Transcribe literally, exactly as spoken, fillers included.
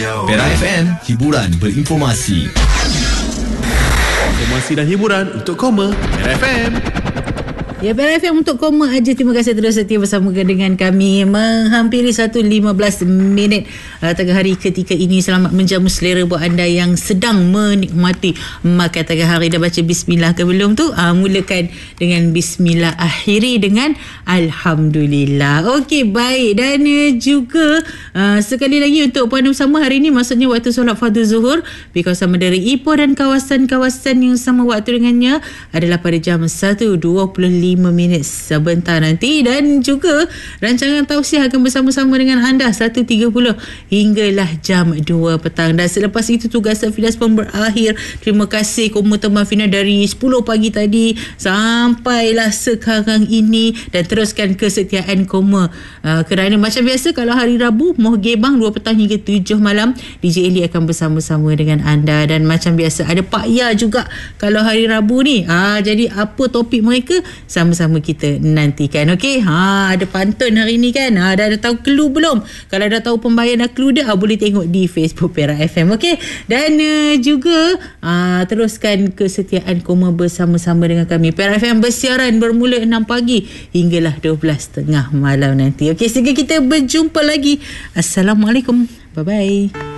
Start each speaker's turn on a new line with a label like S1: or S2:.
S1: Perak F M, hiburan berinformasi.
S2: Informasi dan hiburan untuk koma Perak F M.
S3: Ya, Perak F M untuk koma aja. Terima kasih terus setia bersama dengan kami. Menghampiri satu lima belas minit uh, tengah hari ketika ini. Selamat menjamu selera buat anda yang sedang menikmati makan tengah hari. Dah baca bismillah ke belum tu? Uh, mulakan dengan bismillah, akhiri dengan alhamdulillah. Okey, baik. Dan uh, juga uh, sekali lagi untuk puan bersama hari ini, maksudnya waktu solat fardu zuhur di kawasan Medera Ipoh dan kawasan-kawasan yang sama waktu dengannya adalah pada jam satu dua puluh lima minit sebentar nanti. Dan juga rancangan tausiah akan bersama-sama dengan anda satu tiga puluh hinggalah jam dua petang. Dan selepas itu tugasan Fidas pun berakhir. Terima kasih Koma teman Fina dari sepuluh pagi tadi sampailah sekarang ini, dan teruskan kesetiaan Koma uh, kerana macam biasa kalau hari Rabu Moh Gebang dua petang hingga tujuh malam, D J Eli akan bersama-sama dengan anda. Dan macam biasa ada Pak Ya juga kalau hari Rabu ni. Ah, jadi apa topik mereka sama-sama kita nantikan. Okey, ha, ada pantun hari ni kan. Ha, dah, dah tahu clue belum? Kalau dah tahu pembayaran dan clue dia, ha, boleh tengok di Facebook Perak F M. Okey, dan uh, juga uh, teruskan kesetiaan Koma bersama-sama dengan kami. Perak F M bersiaran bermula enam pagi hinggalah dua belas tengah malam nanti. Okey, sehingga kita berjumpa lagi. Assalamualaikum. Bye-bye.